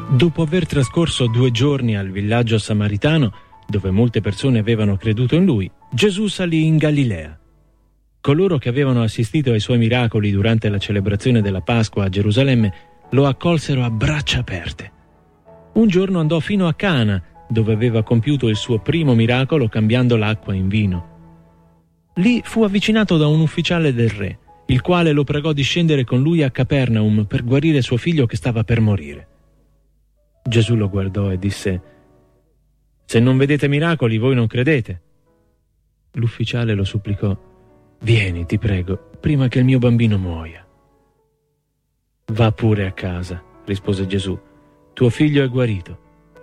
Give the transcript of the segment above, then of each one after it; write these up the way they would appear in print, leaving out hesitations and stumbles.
Dopo aver trascorso 2 giorni al villaggio samaritano, dove molte persone avevano creduto in lui, Gesù salì in Galilea. Coloro che avevano assistito ai suoi miracoli durante la celebrazione della Pasqua a Gerusalemme lo accolsero a braccia aperte. Un giorno andò fino a Cana, dove aveva compiuto il suo primo miracolo cambiando l'acqua in vino. Lì fu avvicinato da un ufficiale del re, il quale lo pregò di scendere con lui a Capernaum per guarire suo figlio che stava per morire. Gesù lo guardò e disse: «Se non vedete miracoli, voi non credete». L'ufficiale lo supplicò: «Vieni, ti prego, prima che il mio bambino muoia». «Va pure a casa», rispose Gesù, «tuo figlio è guarito».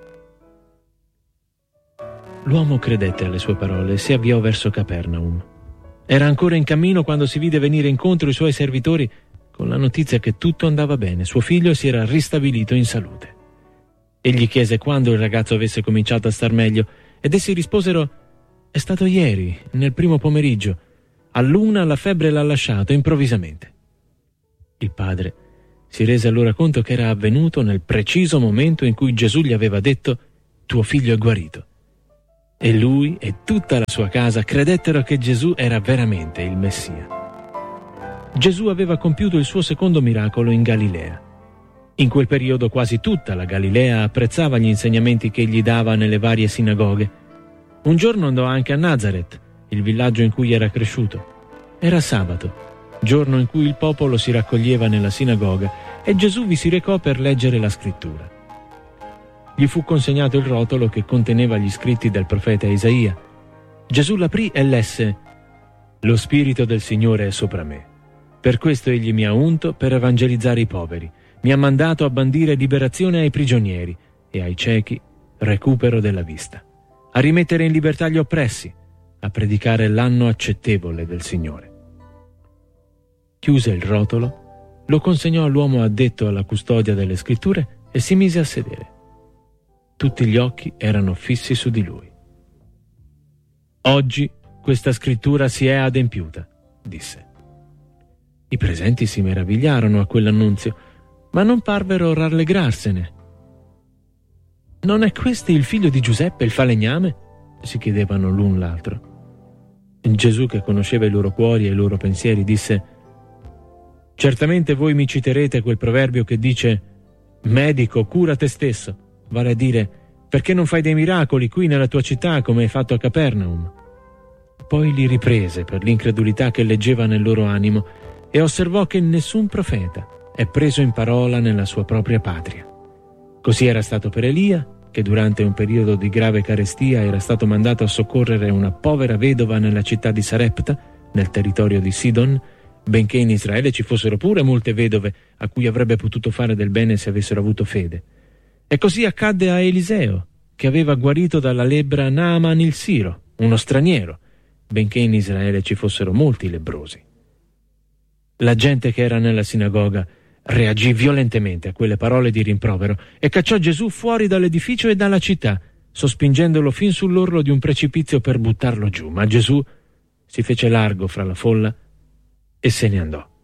L'uomo credette alle sue parole e si avviò verso Capernaum. Era ancora in cammino quando si vide venire incontro i suoi servitori con la notizia che tutto andava bene, suo figlio si era ristabilito in salute. Egli chiese quando il ragazzo avesse cominciato a star meglio ed essi risposero: «È stato ieri, nel primo pomeriggio. All'1 la febbre l'ha lasciato improvvisamente». Il padre si rese allora conto che era avvenuto nel preciso momento in cui Gesù gli aveva detto: «Tuo figlio è guarito». E lui e tutta la sua casa credettero che Gesù era veramente il Messia. Gesù aveva compiuto il suo secondo miracolo in Galilea. In quel periodo quasi tutta la Galilea apprezzava gli insegnamenti che egli dava nelle varie sinagoghe. Un giorno andò anche a Nazaret, il villaggio in cui era cresciuto. Era sabato, giorno in cui il popolo si raccoglieva nella sinagoga, e Gesù vi si recò per leggere la scrittura. Gli fu consegnato il rotolo che conteneva gli scritti del profeta Isaia. Gesù l'aprì e lesse: «Lo Spirito del Signore è sopra me. Per questo egli mi ha unto per evangelizzare i poveri. Mi ha mandato a bandire liberazione ai prigionieri e ai ciechi recupero della vista, a rimettere in libertà gli oppressi, a predicare l'anno accettevole del Signore». Chiuse il rotolo, lo consegnò all'uomo addetto alla custodia delle scritture e si mise a sedere. Tutti gli occhi erano fissi su di lui. «Oggi questa scrittura si è adempiuta», disse. I presenti si meravigliarono a quell'annunzio, ma non parvero rallegrarsene. «Non è questo il figlio di Giuseppe, il falegname?» si chiedevano l'un l'altro. Gesù, che conosceva i loro cuori e i loro pensieri, disse: «Certamente voi mi citerete quel proverbio che dice: medico, cura te stesso, vale a dire, perché non fai dei miracoli qui nella tua città come hai fatto a Capernaum?» Poi li riprese per l'incredulità che leggeva nel loro animo e osservò che nessun profeta è preso in parola nella sua propria patria. Così era stato per Elia, che durante un periodo di grave carestia era stato mandato a soccorrere una povera vedova nella città di Sarepta, nel territorio di Sidon, benché in Israele ci fossero pure molte vedove a cui avrebbe potuto fare del bene se avessero avuto fede. E così accadde a Eliseo, che aveva guarito dalla lebbra Naaman il Siro, uno straniero, benché in Israele ci fossero molti lebbrosi. La gente che era nella sinagoga reagì violentemente a quelle parole di rimprovero e cacciò Gesù fuori dall'edificio e dalla città, sospingendolo fin sull'orlo di un precipizio per buttarlo giù. Ma Gesù si fece largo fra la folla e se ne andò.